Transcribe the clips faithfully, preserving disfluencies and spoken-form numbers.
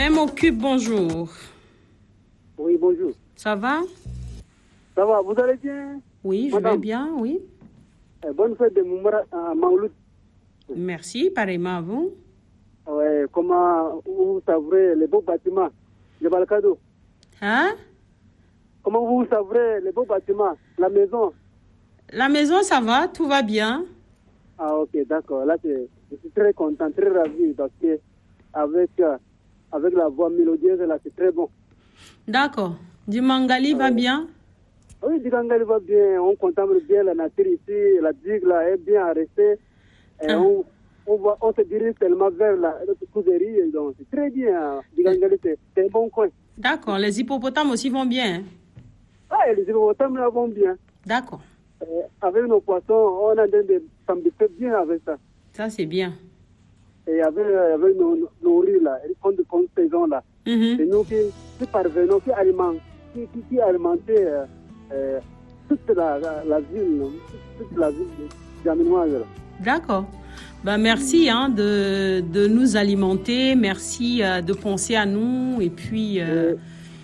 M Occupe, bonjour. Oui, bonjour. Ça va? Ça va, vous allez bien? Oui, je Madame. vais bien, oui. Eh, bonne fête de Moumara à Maouloud. Merci, pareillement à vous. Ouais, comment vous savrez les beaux bâtiments de Balkado? Hein? Comment vous savrez les beaux bâtiments, la maison? La maison, ça va, tout va bien. Ah, ok, d'accord. Là, je, je suis très content, très ravi parce que avec, euh, avec la voix mélodieuse, là, c'est très bon. D'accord. Du Mangali Ah, va ouais. bien? Oui, Digangali va bien, on contemple bien la nature ici, la digue là est bien arrêtée. Et Ah. on, on, va, on se dirige tellement vers la couderie, donc c'est très bien. Digangali, c'est c'est un bon coin. D'accord. Les hippopotames aussi vont bien. Hein? Ah, et les hippopotames là vont bien. D'accord. Euh, avec nos poissons, on a de s'embêter bien avec ça. Ça, c'est bien. Et avec, avec nos, nos riz là, les comptes de saison là, Mhm. c'est nous qui, qui parvenons, qui alimentent, qui, qui, qui alimenter euh, euh, toute la, la, la ville, toute la ville jaminoise là. D'accord. Ben, merci hein, de, de nous alimenter. Merci euh, de penser à nous. Et puis... Euh...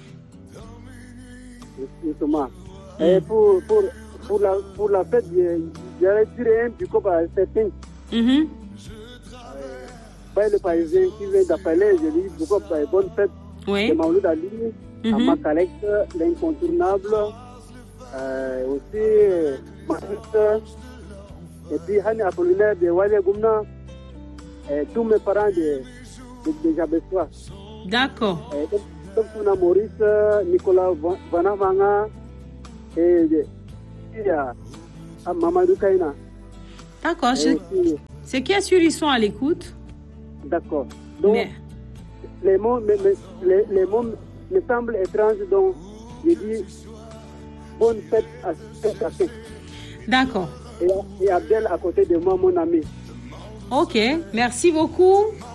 Justement. Mm. Et pour, pour, pour, la, pour la fête, j'allais dire un petit peu à certains. Mm-hmm. Euh, le Parisien qui vient d'appeler, je lui dis beaucoup de bonne fête. Oui. De Maouloud Ali, mm-hmm. à Makalek, l'incontournable, euh, aussi Marit, et puis Hani Apollinaire de Wale Goumna, et tous mes parents de, de, de Jabessois. D'accord. Donc, on a Maurice, Nicolas Vanavanga, et il y a Mamadou Kaina. D'accord. Je... C'est qui assure ils sont à l'écoute? D'accord. Donc, Mais... les mots, me, me, les, les mots me semblent étranges, donc je dis bonne fête à chacun. D'accord. Et, et Abdel à côté de moi, mon ami. Ok, merci beaucoup.